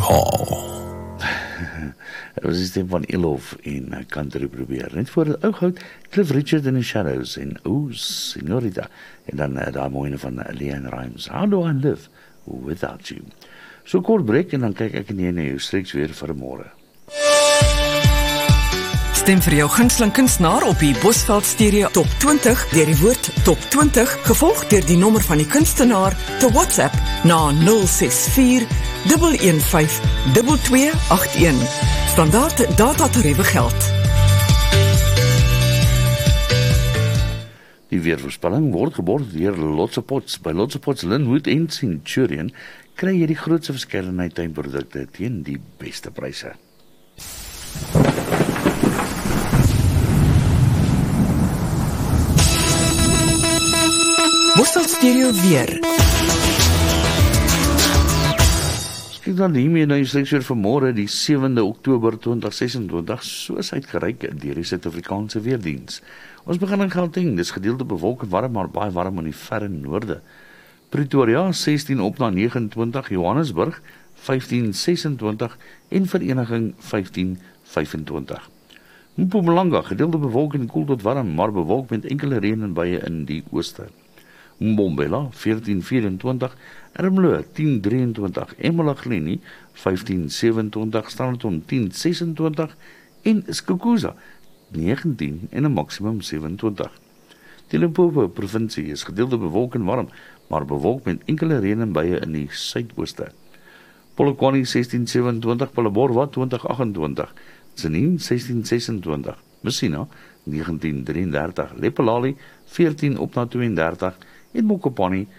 Call. Dit was die stem van Elof en Country probeer. Net voor het ooghoud, Cliff Richard in the Shadows en O Senorita. En dan daar mooie van Leanne Rimes. How do I live without you? So kort breek en dan kyk ek nie na jou streeks weer vir môre. Stem vir jou gunsteling kunstenaar op die Bosveld Stereo Top 20 deur die woord Top 20 gevolg deur die nommer van die kunstenaar te WhatsApp na 064 115 2281. Standaard datatariewe geld. Die weervoorspelling word geborg deur Lotsepots. By Lotsepots, Linwood en Centurion kry jy die grootste verskeidenheid tuinprodukte teen die beste pryse. Bosveld Stereo weer. Kyk dan hiermee na die streeks weer vanmôre, die 7de Oktober 2026, soos uitgereik deur die Suid-Afrikaanse Weerdiens. Ons begin in Gauteng, dis gedeelte bewolk en warm, maar baie warm in die verre noorde. Pretoria 16 op na 29, Johannesburg 15-26 en Vereniging 15-25. Mpumalanga, gedeelte bewolk en koel tot warm, maar bewolk met enkele reën en buie in die ooste. Mbombela 14-24, Ermelo 10-23, eMalahleni 15-27, Standerton 10-26 en Skukuza 19 en 'n maksimum 27. Die Limpopo provinsie is gedeelte bewolk en warm, maar bewolk met enkele reën en buie in die suidooste. Polokwane 16-27, Palabora 20-28, Tzaneen 16-26, Messina 19-33, Lephalale 14 op na 32 en Mokopane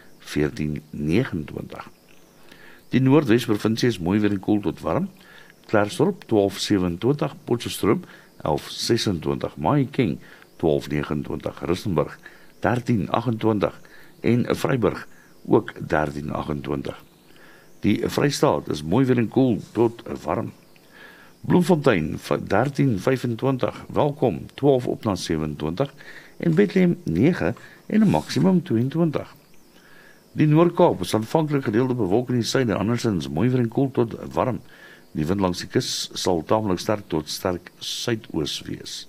14-29. Die Noordwes-provinsie is mooi weer en koel tot warm. Klerksdorp 12-27, Potchefstroom 11-26, Mahikeng 12-29, Rustenburg 13-28 en Vryburg ook 13-28. Die Vrystaat is mooi weer en koel tot warm. Bloemfontein 13-25, Welkom 12 op na 27 en Bethlehem 9 en 'n maksimum 22. Die Noord-Kaap is aanvanklik gedeelte bewolk in die suide, andersins mooi weer en koel tot warm. Die wind langs die kus sal taamlik sterk tot sterk suidoos wees.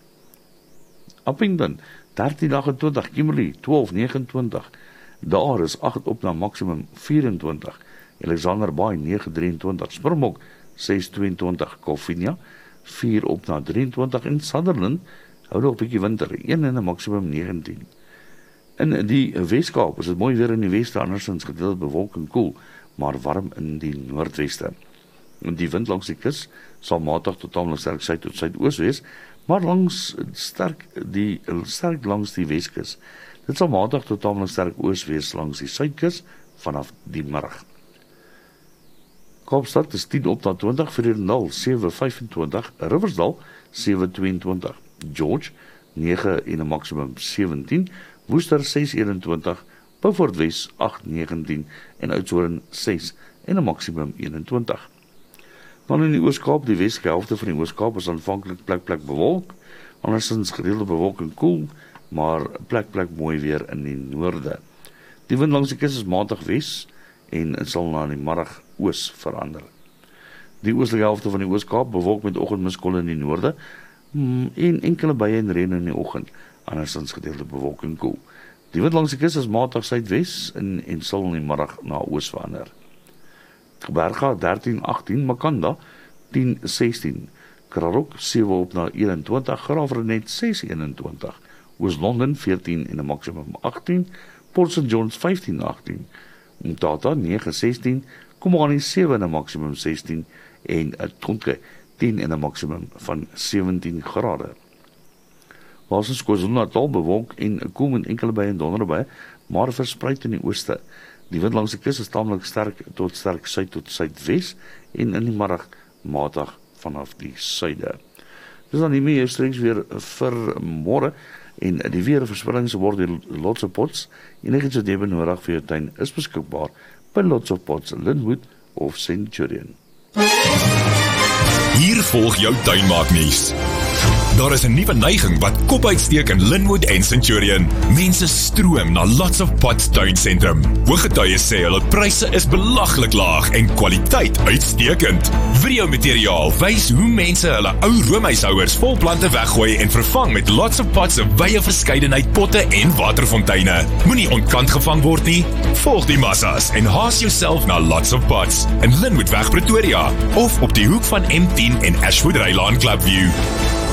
Appington 13-28, Kimberley 12-29, daar is 8 op na maksimum 24, Alexander Bay 9-23, Springbok 6-22, Koffienia 4 op na 23 en Sutherland hou op bietjie winter 1 en 'n maksimum 19. In die Weskaap is dit mooi weer in die weste, andersins gedeelte bewolk en koel, maar warm in die noordweste. Die wind langs die kus sal matig tot taamlik sterk suid tot suidoos wees, maar sterk langs die Weskus. Dit sal matig tot taamlik sterk oos wees langs die suidkus vanaf die middag. Kaapstad is 10 op na 20, Vredendal 7-25, Riversdal 7-22, George 9 en 'n maksimum 17, Worcester 6-21, Beaufort Wes 8-19 en Oudtshoorn 6 en 'n maksimum 21. Dan in die Oos-Kaap, die westelike helfte van die Oos-Kaap is aanvanklik plek bewolk, andersins gereelde bewolk en koel, maar plek mooi weer in die noorde. Die wind langs die kus is matig wes en dit sal na die middag oos verander. Die oostelike helfte van die Oos-Kaap bewolk met oggendmiskolle in die noorde en enkele buie en reën in die oggend, andersins gedeelte bewolk en koel. Die wind langs die kus is matig suidwes en sal in die middag na oos verander. Berga 13-18, Makanda 10-16, Kralok 7 op na 21, Graafrenet 6-21, Oos-London 14 en 'n maksimum 18, Port St. John's 15-18, Mthatha 9-16, Komani 7 en 'n maksimum 16 en Tonke 10 en 'n maksimum van 17 grade. Laasens KwaZulu-Natal bewolk en koel met enkele buie en donderbuie, maar verspreid in die ooste. Die wind langs die kus is taamlik sterk tot sterk suid tot suidwes en in die middag matig vanaf die suide. Dis dan hiermee jou streeks weer vir môre en die weervoorspelling word deur Lotsepots. Enigiets wat jy benodig vir jou tuin is beskikbaar by Lotsepots, Linwood of Centurion. Hier volg jou tuinmaaknuus. Daar is 'n nuwe neiging wat kop uitsteek in Linwood en Centurion. Mense stroom na Lots of Pots tuinsentrum. Hooggetuies sê hulle pryse is belaglik laag en kwaliteit uitstekend. Videomateriaal wys hoe mense hulle ou roomhuishouers vol plante weggooi en vervang met Lots of Pots se wye verskeidenheid potte en waterfonteine. Moenie ontkant gevang word nie. Volg die massas en haas jouself na Lots of Pots in Linwoodweg Pretoria of op die hoek van M10 en Ashwood Rylaan Clubview.